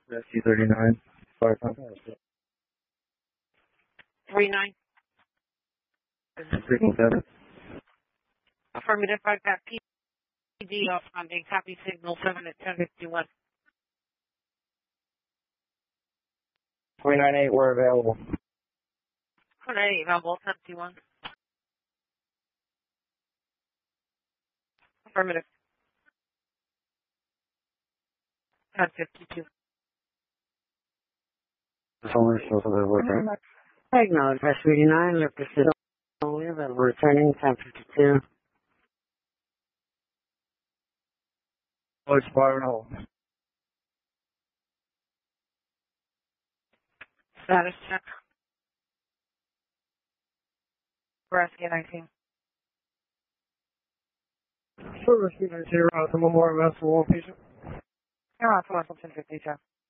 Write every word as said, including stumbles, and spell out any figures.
Rescue thirty-nine. Fire contact. three nine. Signal seven. Affirmative, I've got P D off Monday. Copy signal seven at ten fifty-one. twenty-nine eight, we're available. twenty-nine eight, available, ten fifty-one. Affirmative. ten fifty-two. This only shows available. I acknowledge Rescue eighty-nine, lift the signal only available, returning ten fifty-two. Oh, it's fire and hold. Status check. Rescue nineteen. For Rescue nineteen, around the Memorial Hospital, one patient. You're on Washington fifty-two.